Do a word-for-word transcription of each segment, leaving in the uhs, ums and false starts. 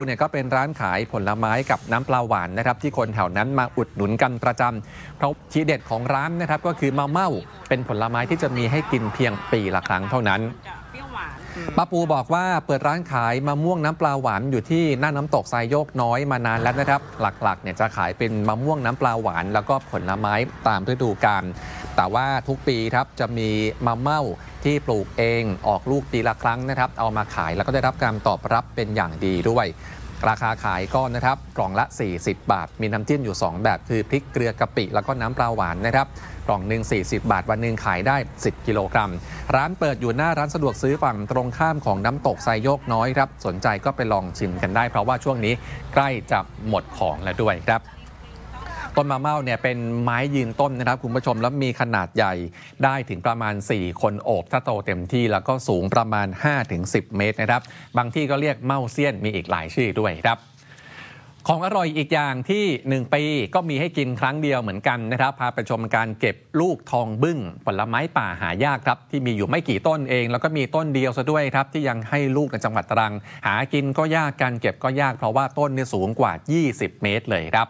เนี่ยก็เป็นร้านขายผลไม้กับน้ำปลาหวานนะครับที่คนแถวนั้นมาอุดหนุนกันประจำเพราะทีเด็ดของร้านนะครับก็คือมะเม่าเป็นผลไม้ที่จะมีให้กินเพียงปีละครั้งเท่านั้นป้าปูบอกว่าเปิดร้านขายมะม่วงน้ำปลาหวานอยู่ที่หน้าน้ำตกทรายโยกน้อยมานานแล้วนะครับหลักๆเนี่ยจะขายเป็นมะม่วงน้ำปลาหวานแล้วก็ผลไม้ตามฤดูกาลแต่ว่าทุกปีครับจะมีมะเม่าที่ปลูกเองออกลูกปีละครั้งนะครับเอามาขายแล้วก็ได้รับการตอบรับเป็นอย่างดีด้วยราคาขายก็นะครับกล่องละสี่สิบบาทมีน้ำจิ้มอยู่สองแบบคือพริกเกลือกะปิแล้วก็น้ำปลาหวานนะครับกล่องหนึ่งสี่สิบบาทวันหนึ่งขายได้สิบกิโลกรัมร้านเปิดอยู่หน้าร้านสะดวกซื้อฝั่งตรงข้ามของน้ำตกไซโยกน้อยครับสนใจก็ไปลองชิมกันได้เพราะว่าช่วงนี้ใกล้จะหมดของแล้วด้วยครับต้นมะเม่าเนี่ยเป็นไม้ยืนต้นนะครับคุณผู้ชมแล้วมีขนาดใหญ่ได้ถึงประมาณสี่คนโอบถ้าโตเต็มที่แล้วก็สูงประมาณ ห้าถึงสิบ เมตรนะครับบางที่ก็เรียกเม่าเซียนมีอีกหลายชื่อด้วยครับของอร่อยอีกอย่างที่หนึ่งปีก็มีให้กินครั้งเดียวเหมือนกันนะครับพาไปชมการเก็บลูกทองบึ้งผลไม้ป่าหายากครับที่มีอยู่ไม่กี่ต้นเองแล้วก็มีต้นเดียวซะด้วยครับที่ยังให้ลูกในจังหวัดตรังหากินก็ยากการเก็บก็ยากเพราะว่าต้นนี่สูงกว่ายี่สิบเมตรเลยครับ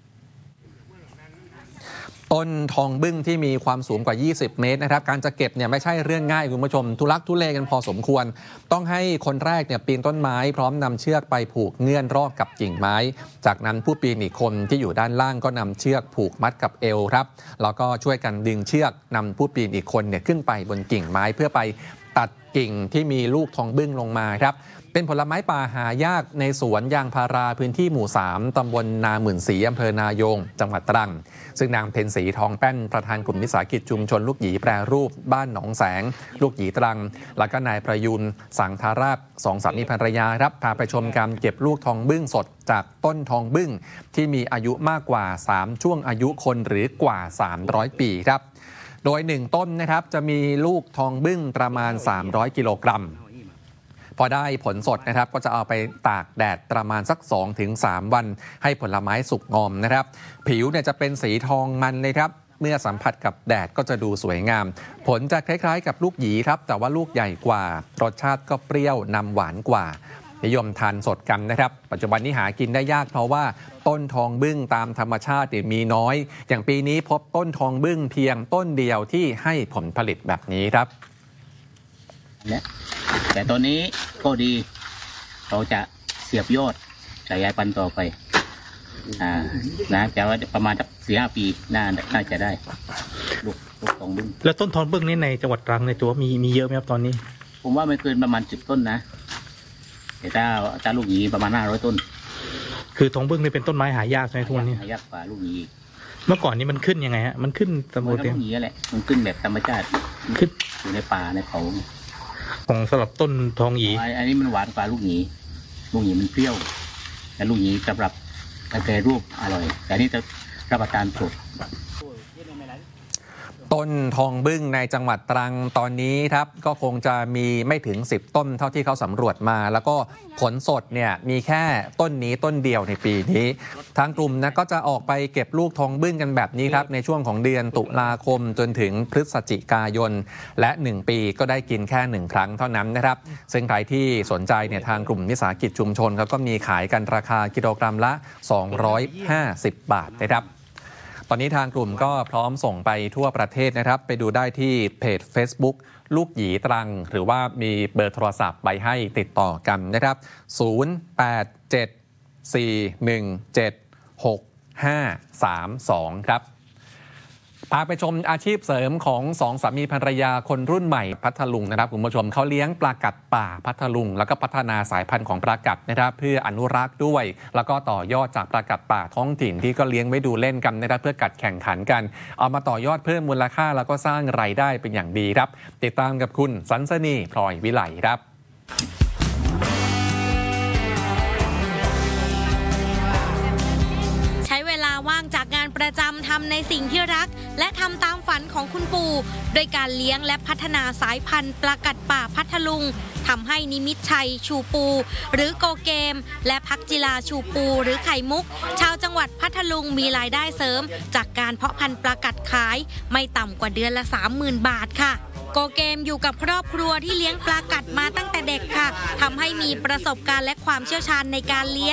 ต้นทองบึ้งที่มีความสูงกว่ายี่สิบเมตรนะครับการจะเก็บเนี่ยไม่ใช่เรื่องง่ายคุณผู้ชมทุลักทุเลกันพอสมควรต้องให้คนแรกเนี่ยปีนต้นไม้พร้อมนำเชือกไปผูกเงื่อนรอบกับกิ่งไม้จากนั้นผู้ปีนอีกคนที่อยู่ด้านล่างก็นำเชือกผูกมัดกับเอวครับแล้วก็ช่วยกันดึงเชือกนำผู้ปีนอีกคนเนี่ยขึ้นไปบนกิ่งไม้เพื่อไปตัดกิ่งที่มีลูกทองบึ้งลงมาครับเป็นผลไม้ป่าหายากในสวนยางพาราพื้นที่หมู่สามตำบลนาหมื่นศรีอำเภอนายงจังหวัดตรังซึ่งนางเพ็ญศรีทองแป้นประธานกลุ่มวิสาหกิจชุมชนลูกหยีแปรรูปบ้านหนองแสงลูกหยีตรังแล้วก็นายประยุนสังทาราชสองสามีภรรยาครับพาไปชมการเก็บลูกทองบึ้งสดจากต้นทองบึ้งที่มีอายุมากกว่าสามช่วงอายุคนหรือกว่าสามร้อยปีครับโดยหนึ่งต้นนะครับจะมีลูกทองบึ้งประมาณสามร้อยกิโลกรัมพอได้ผลสดนะครับก็จะเอาไปตากแดดประมาณสัก สองถึงสาม วันให้ผลไม้สุกงอมนะครับผิวเนี่ยจะเป็นสีทองมันเลยครับเมื่อสัมผัสกับแดดก็จะดูสวยงามผลจะคล้ายๆกับลูกหยีครับแต่ว่าลูกใหญ่กว่ารสชาติก็เปรี้ยวนำหวานกว่านิยมทานสดกันนะครับปัจจุบันนี้หากินได้ยากเพราะว่าต้นทองบึ้งตามธรรมชาติมีน้อยอย่างปีนี้พบต้นทองบึ้งเพียงต้นเดียวที่ให้ผลผลิตแบบนี้ครับเนี่ยแต่ตอนนี้ก็ดีเราจะเสียบยอดขยายพันธุ์ต่อไปอ่านะแต่ว่าประมาณสักสี่ห้าปีน่าน่าจะได้ลูกลูกทองบึ้งแล้วต้นทองบึ้งนี่ในจังหวัดตรังในตัวมีมีเยอะไหมครับตอนนี้ผมว่าไม่เกินประมาณสิบต้นนะแต่ถ้าถ้าลูกหยีประมาณห้าร้อยต้นคือทองบึ้งนี่เป็นต้นไม้หายากใช่ไหมทุกวันนี้หายากกว่าลูกหยีเมื่อก่อนนี้มันขึ้นยังไงฮะมันขึ้นตามปกติลูกหยีแหละมันขึ้นแบบธรรมชาติขึ้นอยู่ในป่าในเขาของสำหรับต้นทองหยีอันนี้มันหวานกว่าลูกหยีลูกหยีมันเปรี้ยวแต่ลูกหยีสำหรับแปรรูปอร่อยแต่นี่จะรับประทานสดต้นทองบึ้งในจังหวัดตรังตอนนี้ครับก็คงจะมีไม่ถึงสิบต้นเท่าที่เขาสำรวจมาแล้วก็ผลสดเนี่ยมีแค่ต้นนี้ต้นเดียวในปีนี้ทางกลุ่มนะก็จะออกไปเก็บลูกทองบึ้งกันแบบนี้ครับในช่วงของเดือนตุลาคมจนถึงพฤศจิกายนและหนึ่งปีก็ได้กินแค่หนึ่งครั้งเท่านั้นนะครับซึ่งใครที่สนใจเนี่ยทางกลุ่มวิสาหกิจชุมชนเขาก็มีขายกันราคากิโลกรัมละสองร้อยห้าสิบบาทนะครับตอนนี้ทางกลุ่มก็พร้อมส่งไปทั่วประเทศนะครับไปดูได้ที่เพจ Facebook ลูกหยีตรังหรือว่ามีเบอร์โทรศัพท์ไปให้ติดต่อกันนะครับศูนย์ แปด เจ็ด สี่ หนึ่ง เจ็ด หก ห้า สาม สองครับพาไปชมอาชีพเสริมของสองสามีภรรยาคนรุ่นใหม่พัทลุงนะครับคุณผู้ชมเขาเลี้ยงปลากัดป่าพัทลุงแล้วก็พัฒนาสายพันธุ์ของปลากัดนะครับเพื่ออนุรักษ์ด้วยแล้วก็ต่อยอดจากปลากัดป่าท้องถิ่นที่ก็เลี้ยงไว้ดูเล่นกันนะครับเพื่อกัดแข่งขันกันเอามาต่อยอดเพิ่มมูลค่าแล้วก็สร้างรายได้เป็นอย่างดีครับติดตามกับคุณสันสนีพลอยวิไลครับว่างจากงานประจำทำในสิ่งที่รักและทำตามฝันของคุณปู่โดยการเลี้ยงและพัฒนาสายพันธุ์ปลากัดป่าพัทลุงทำให้นิมิตชัยชูปูหรือโกเกมและพักจิลาชูปูหรือไข่มุกชาวจังหวัดพัทลุงมีรายได้เสริมจากการเพาะพันธุ์ปลากัดขายไม่ต่ำกว่าเดือนละ สามหมื่น บาทค่ะโกเกมอยู่กับครอบครัวที่เลี้ยงปลากัดมาตั้งแต่เด็กค่ะทำให้มีประสบการณ์และความเชี่ยวชาญในการเลี้ยง